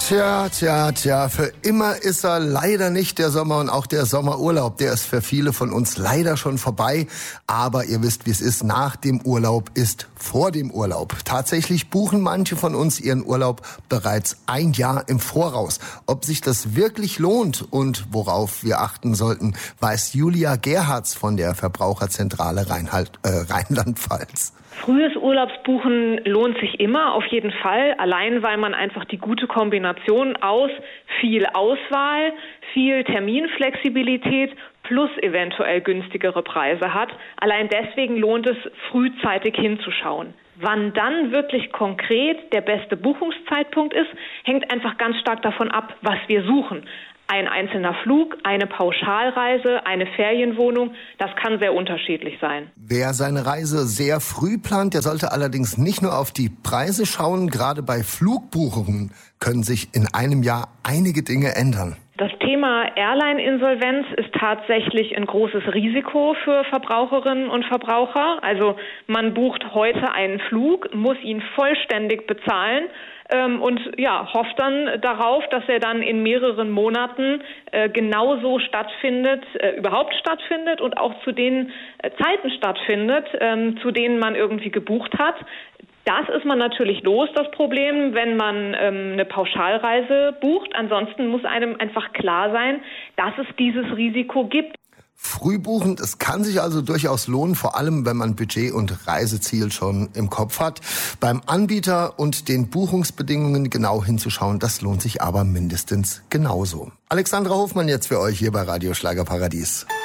Tja, für immer ist er leider nicht der Sommer und auch der Sommerurlaub, der ist für viele von uns leider schon vorbei. Aber ihr wisst, wie es ist, nach dem Urlaub ist vor dem Urlaub. Tatsächlich buchen manche von uns ihren Urlaub bereits ein Jahr im Voraus. Ob sich das wirklich lohnt und worauf wir achten sollten, weiß Julia Gerhards von der Verbraucherzentrale Rheinland-Pfalz. Frühes Urlaubsbuchen lohnt sich immer, auf jeden Fall, allein weil man einfach die gute Kombination aus viel Auswahl, viel Terminflexibilität plus eventuell günstigere Preise hat. Allein deswegen lohnt es, frühzeitig hinzuschauen. Wann dann wirklich konkret der beste Buchungszeitpunkt ist, hängt einfach ganz stark davon ab, was wir suchen. Ein einzelner Flug, eine Pauschalreise, eine Ferienwohnung, das kann sehr unterschiedlich sein. Wer seine Reise sehr früh plant, der sollte allerdings nicht nur auf die Preise schauen. Gerade bei Flugbuchungen können sich in einem Jahr einige Dinge ändern. Das Thema Airline-Insolvenz ist tatsächlich ein großes Risiko für Verbraucherinnen und Verbraucher. Also man bucht heute einen Flug, muss ihn vollständig bezahlen und hofft dann darauf, dass er dann in mehreren Monaten genauso überhaupt stattfindet und auch zu den Zeiten stattfindet, zu denen man irgendwie gebucht hat. Das ist man natürlich los, das Problem, wenn man eine Pauschalreise bucht. Ansonsten muss einem einfach klar sein, dass es dieses Risiko gibt. Frühbuchen, es kann sich also durchaus lohnen, vor allem wenn man Budget und Reiseziel schon im Kopf hat. Beim Anbieter und den Buchungsbedingungen genau hinzuschauen, das lohnt sich aber mindestens genauso. Alexandra Hofmann jetzt für euch hier bei Radio Schlagerparadies.